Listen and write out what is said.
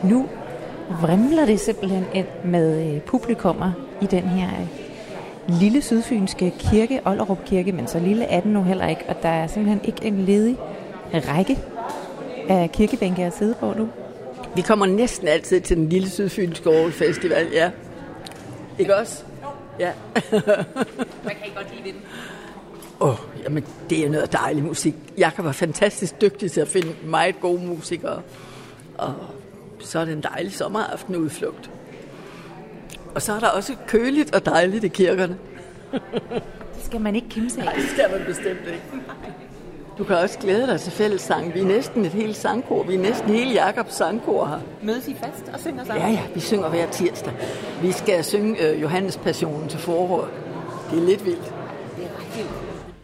Nu vrimler det simpelthen ind med publikummer i den her lille sydfynske kirke, Olderup Kirke, men så lille er den nu heller ikke, og der er simpelthen ikke en ledig række af kirkebænke at sidde på nu. Vi kommer næsten altid til den lille sydfynske Aarhus-festival, ja. Ikke også? Ja. Hvad kan I godt lide ved den? Jamen, det er noget dejlig musik. Jakob var fantastisk dygtig til at finde meget gode musikere. Og så er det en dejlig sommeraftenudflugt. Og så er der også køligt og dejligt i kirkerne. Det skal man ikke kimse af. Nej, det skal man bestemt ikke. Du kan også glæde dig til fællessang. Vi er næsten et helt sangkor. Vi er næsten hele Jakobs sangkor her. Mødes I fast og synger sammen? Ja, vi synger hver tirsdag. Vi skal synge Johannes Passionen til forår. Det er lidt vildt.